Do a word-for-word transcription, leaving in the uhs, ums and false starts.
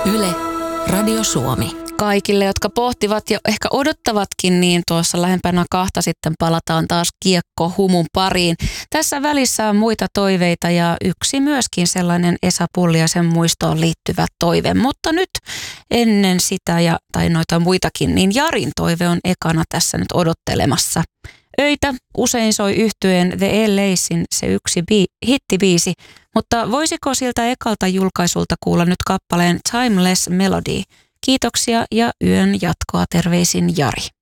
Yle, Radio Suomi. Kaikille, jotka pohtivat ja ehkä odottavatkin, niin tuossa lähempänä kahta sitten palataan taas kiekkohumun pariin. Tässä välissä on muita toiveita ja yksi myöskin sellainen Esa Pulliaisen muistoon liittyvä toive. Mutta nyt ennen sitä ja, tai noita muitakin, niin Jarin toive on ekana tässä nyt odottelemassa. Öitä usein soi yhtyeen The L A:sin se yksi bi- hittibiisi, mutta voisiko siltä ekalta julkaisulta kuulla nyt kappaleen Timeless Melody? Kiitoksia ja yön jatkoa, terveisin Jari.